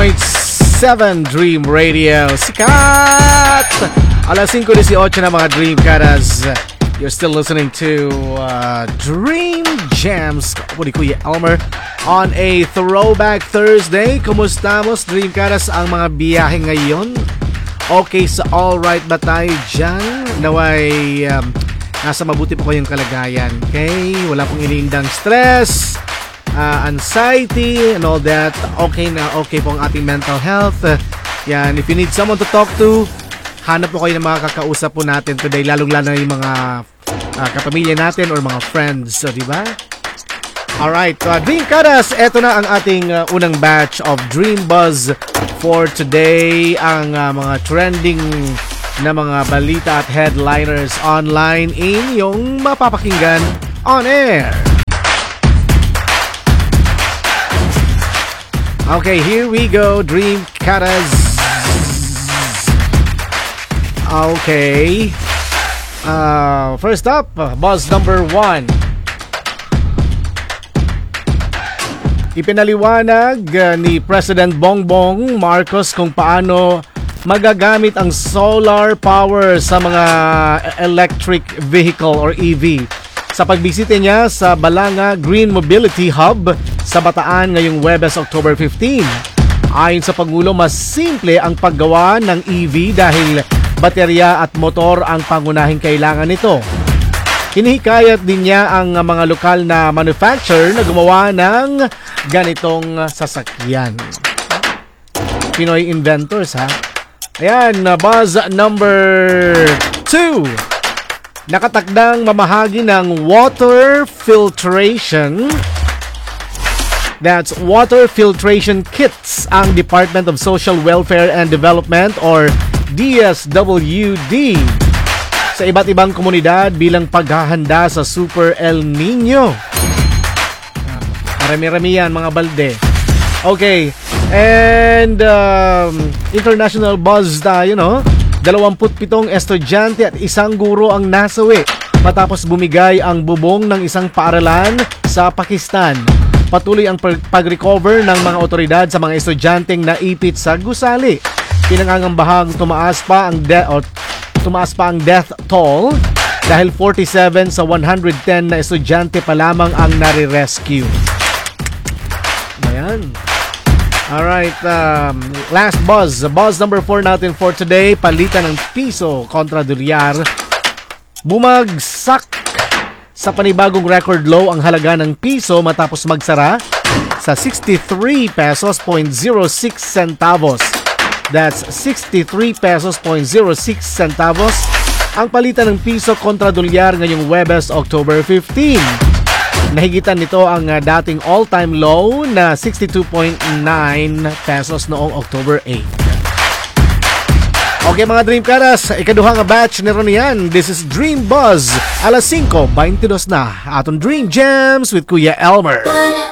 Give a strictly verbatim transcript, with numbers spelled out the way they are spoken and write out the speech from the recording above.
point seven Dream Radio. Sikat! Alas five eighteen na mga Dream Karas. You're still listening to uh, Dream Jams with Kuya Elmer on a Throwback Thursday. Kumusta mo, Dream Karas, ang mga biyahe ngayon? Okay, sa so alright ba tayo dyan? Naway um, nasa mabuti po kayong kalagayan. Okay? Wala pong iniindang stress, uh, anxiety, and all that. Okay na okay po ang ating mental health. Uh, yan, if you need someone to talk to, hanap po kayo ng mga kakausap po natin today, lalong-lalo na yung mga uh, kapamilya natin or mga friends. So, di ba? Alright, uh, Dream Karas, eto na ang ating uh, unang batch of Dream Buzz for today. Ang uh, mga trending na mga balita at headliners online in yung mapapakinggan on air. Okay, here we go, Dream Karas. Okay. Uh, first up, buzz number one. Ipinaliwanag uh, ni President Bongbong Marcos kung paano magagamit ang solar power sa mga electric vehicle or E V sa pagbisita niya sa Balanga Green Mobility Hub sa Bataan ngayong Huwebes, October fifteenth. Ayon sa Pangulo, mas simple ang paggawa ng E V dahil baterya at motor ang pangunahing kailangan nito. Hinihikayat din niya ang mga lokal na manufacturer na gumawa ng ganitong sasakyan. Pinoy inventors, ha? Ayan, buzz number two. Nakatakdang mamahagi ng water filtration. That's water filtration kits ang Department of Social Welfare and Development or D S W D sa iba't ibang komunidad bilang paghahanda sa Super El Nino. Marami-rami yan, mga balde. Okay, and um, international buzz tayo, no? dalawampu't pitong estudyante at isang guro ang nasawi matapos bumigay ang bubong ng isang paaralan sa Pakistan. Patuloy ang pag-recover ng mga otoridad sa mga estudyanteng naipit sa gusali. Pinangangambahang tumaas pa ang de- or tumaas pa ang death toll dahil forty-seven sa one hundred ten na estudyante pa lamang ang nare-rescue. Ayan. Alright, um, last buzz. Buzz number four natin for today. Palitan ng piso kontra dolyar. Bumagsak sa panibagong record low ang halaga ng piso matapos magsara sa sixty-three pesos point zero six centavos. That's sixty-three pesos point zero six centavos ang palitan ng piso kontra dolyar ngayong Huwebes, October fifteenth. Nahigitan nito ang uh, dating all-time low na sixty-two point nine pesos noong October eighth. Okay mga Dream Karas, ikaduhang batch ni Ronian. This is Dream Buzz. Alas five twenty-two na atong Dream Jams with Kuya Elmer.